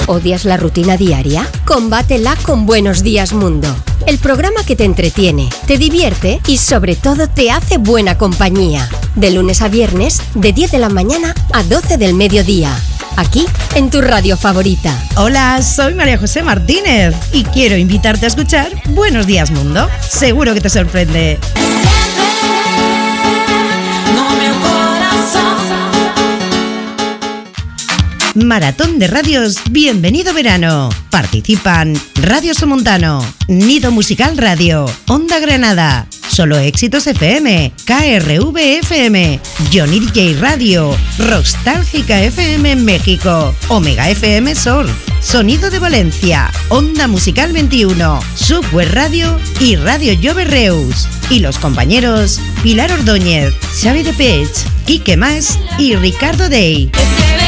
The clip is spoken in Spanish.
¿Odias la rutina diaria? Combátela con Buenos Días Mundo. El programa que te entretiene, te divierte y sobre todo te hace buena compañía. De lunes a viernes, de 10 de la mañana a 12 del mediodía. Aquí, en tu radio favorita. Hola, soy María José Martínez y quiero invitarte a escuchar Buenos Días Mundo. Seguro que te sorprende. Maratón de radios, bienvenido verano. Participan Radio Somontano, Nido Musical Radio, Onda Granada, Solo Éxitos FM, KRV FM, Johnny DJ Radio, Rockstálgica FM México, Omega FM Sol, Sonido de Valencia, Onda Musical 21, Subway Radio y Radio Jove Reus. Y los compañeros Pilar Ordóñez, Xavi de Pech, Quique Mas y Ricardo Dey.